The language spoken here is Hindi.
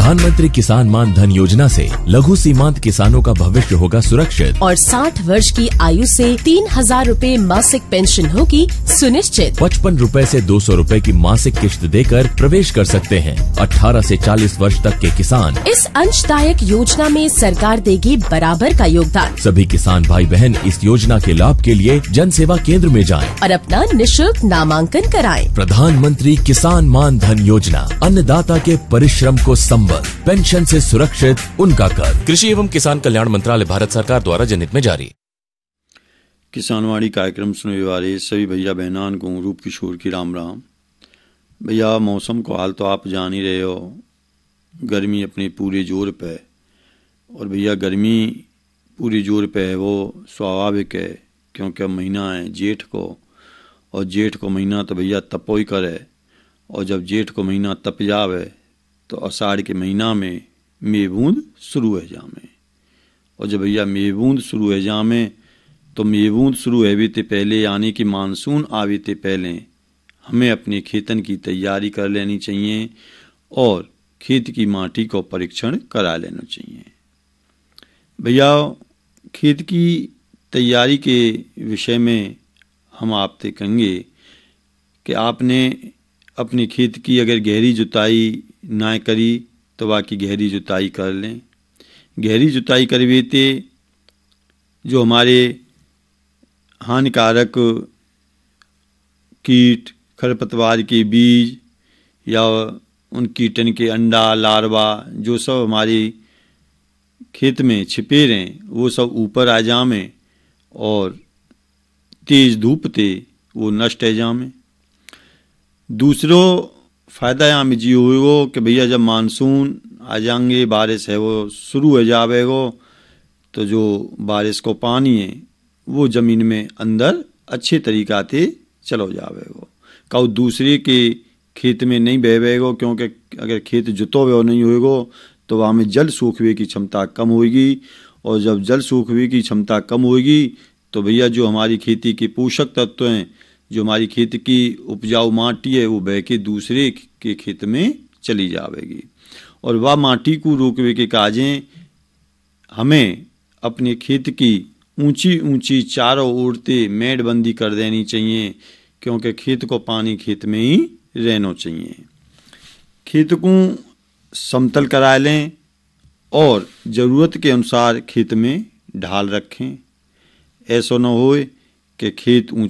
प्रधानमंत्री किसान मान धन योजना से लघु सीमांत किसानों का भविष्य होगा सुरक्षित और 60 वर्ष की आयु से 3,000 रूपए मासिक पेंशन होगी सुनिश्चित। 55 रूपए से 200 रूपए की मासिक किश्त देकर प्रवेश कर सकते हैं। 18 से 40 वर्ष तक के किसान इस अंशदायक योजना में सरकार देगी बराबर का योगदान। सभी किसान भाई बहन इस योजना के लाभ के लिए जन सेवा केंद्र में जाएं और अपना निशुल्क नामांकन कराएं। प्रधानमंत्री किसान मान धन योजना, अन्नदाता के परिश्रम को संबल, पेंशन से सुरक्षित उनका कर। कृषि एवं किसान कल्याण मंत्रालय, भारत सरकार द्वारा जनहित में जारी। किसानवाणी कार्यक्रम सुनने वाले सभी भैया बहनान को रूप किशोर की राम राम। भैया मौसम को हाल तो आप जान ही रहे हो, गर्मी अपने पूरे जोर पे। और भैया गर्मी पूरे जोर पे है वो स्वाभाविक है, क्योंकि अब महीना है जेठ को, और जेठ को महीना तो भैया तपो ही करे। और जब जेठ को महीना तप जावे तो आषाढ़ के महीना में मेघ बूंद शुरू है जामे। और जब भैया मेघ बूंद शुरू है जामे तो मेघ बूंद शुरू है ते पहले, यानी कि मानसून आवे ते पहले हमें अपने खेतन की तैयारी कर लेनी चाहिए और खेत की माटी को परीक्षण करा लेना चाहिए। भैया खेत की तैयारी के विषय में हम आपसे कहेंगे कि आपने अपने खेत की अगर गहरी जुताई ना करी तो बाकी गहरी जुताई कर लें। गहरी जुताई करवेते जो हमारे हानिकारक कीट खरपतवार के बीज या उन कीटन के अंडा लार्वा जो सब हमारे खेत में छिपे रहें वो सब ऊपर आ जामें और तेज धूप ते वो नष्ट है जामें। दूसरो फायदा यहाँ में जी होगा कि भैया जब मानसून आ जाएंगे, बारिश है वो शुरू हो जावेगो, तो जो बारिश को पानी है वो ज़मीन में अंदर अच्छे तरीक़ा से चलो जावेगो। कौ दूसरे के खेत में नहीं बहेगो, क्योंकि अगर खेत जुतो हुए नहीं होएगो तो वहाँ में जल सूखवे की क्षमता कम होगी, और जब जल सूखवे की क्षमता कम होगी तो भैया जो हमारी खेती के पोषक तत्व हैं, जो हमारी खेत की उपजाऊ माटी है वो बह के दूसरे के खेत में चली जाएगी। और वह माटी को रोकवे के काजें हमें अपने खेत की ऊंची ऊंची चारों ओर से मेड़बंदी कर देनी चाहिए, क्योंकि खेत को पानी खेत में ही रहना चाहिए। खेत को समतल करा लें और ज़रूरत के अनुसार खेत में ढाल रखें। ऐसा न हो कि खेत